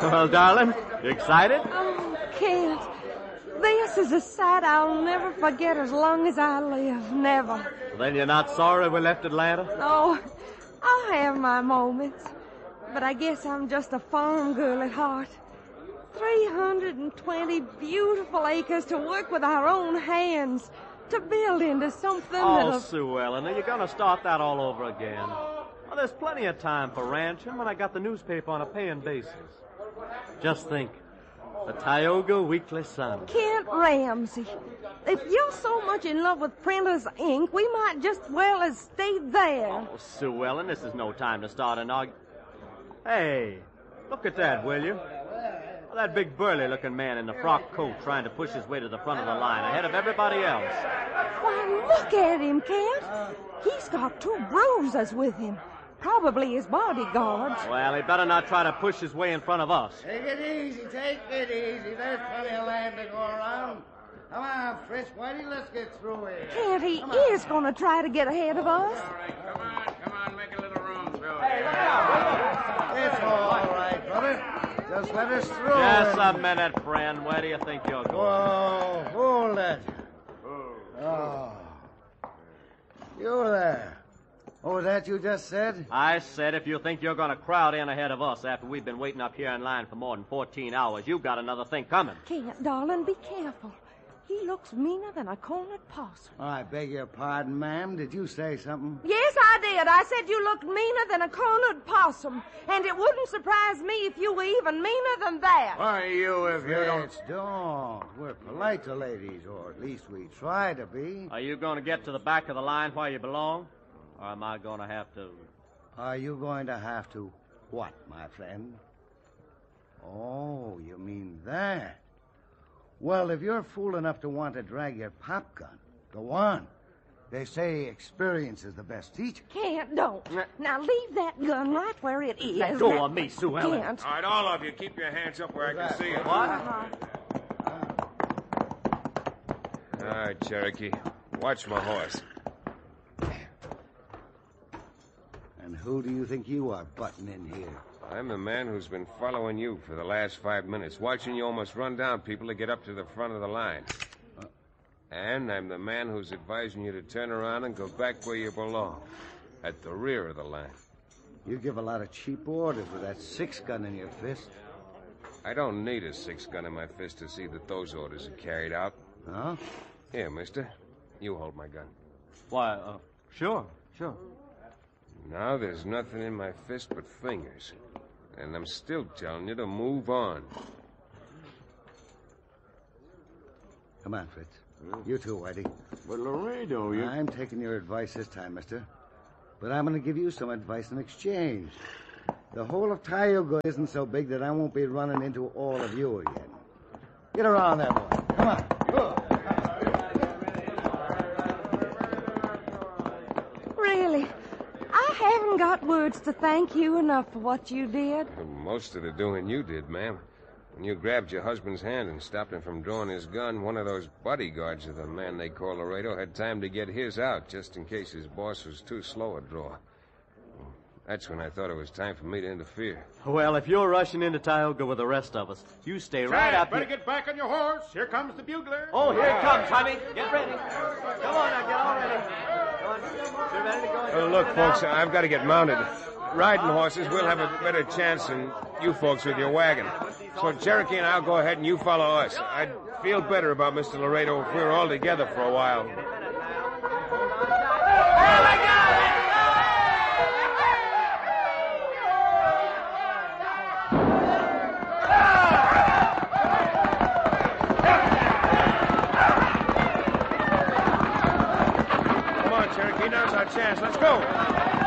Well, darling, you excited? Oh, Kent. This is a sight I'll never forget as long as I live. Never. Well, then you're not sorry we left Atlanta? Oh, I'll have my moments. But I guess I'm just a farm girl at heart. 320 beautiful acres to work with our own hands. To build into something Oh, Sue Ellen, are you going to start that all over again? Well, there's plenty of time for ranching when I got the newspaper on a paying basis. Just think, the Tioga Weekly Sun. Kent Ramsey, if you're so much in love with printer's ink, we might just well as stay there. Oh, Sue Ellen, this is no time to start an argument. Hey, look at that, will you? Well, that big burly-looking man in the frock coat trying to push his way to the front of the line ahead of everybody else. Why, look at him, Kent. He's got 2 bruisers with him. Probably his bodyguards. Well, he better not try to push his way in front of us. Take it easy. There's plenty of land to go around. Come on, Fritz, Whitey, let's get through here. Kent, he is going to try to get ahead of us. All right, come on, make a little room, Bill. It's all right, brother. Just let us through. Just a minute, friend. Where do you think you're going? Whoa, hold it. Oh. You there. Oh, that you just said? I said if you think you're going to crowd in ahead of us after we've been waiting up here in line for more than 14 hours, you've got another thing coming. Kent, darling, be careful. He looks meaner than a cornered possum. I beg your pardon, ma'am. Did you say something? Yes, I did. I said you looked meaner than a cornered possum. And it wouldn't surprise me if you were even meaner than that. Why, you, if you don't... Fritz, don't. We're polite to ladies, or at least we try to be. Are you going to get to the back of the line where you belong? Or am I going to have to... Are you going to have to what, my friend? Oh, you mean that? Well, if you're fool enough to want to drag your pop gun, go on. They say experience is the best teacher. Kent, don't. Now leave that gun right where it is. Let go of me, Sue Ellen. Kent. All right, all of you, keep your hands up where I can see you. What? All right, Cherokee. Watch my horse. And who do you think you are butting in here? I'm the man who's been following you for the last 5 minutes, watching you almost run down people to get up to the front of the line. And I'm the man who's advising you to turn around and go back where you belong, at the rear of the line. You give a lot of cheap orders with that 6-gun in your fist. I don't need a 6-gun in my fist to see that those orders are carried out. Huh? Here, mister. You hold my gun. Why, sure. Now there's nothing in my fist but fingers. And I'm still telling you to move on. Come on, Fritz. You too, Whitey. But Laredo, you... I'm taking your advice this time, mister. But I'm going to give you some advice in exchange. The whole of Tioga isn't so big that I won't be running into all of you again. Get around there, boy. Come on. Really, I haven't got words to thank you enough for what you did. Most of the doing you did, ma'am. When you grabbed your husband's hand and stopped him from drawing his gun, one of those bodyguards of the man they call Laredo had time to get his out just in case his boss was too slow a draw. That's when I thought it was time for me to interfere. Well, if you're rushing into Tioga with the rest of us, you stay right up better here. get back on your horse. Here comes the bugler. Oh, here it comes, Tommy. Get ready. Come on now, get all ready. Come on. Get ready to go. Look, folks, I've got to get mounted. Riding horses, we'll have a better chance than you folks with your wagon. So Cherokee and I'll go ahead and you follow us. I'd feel better about Mr. Laredo if we were all together for a while. Come on, Cherokee, now's our chance. Let's go.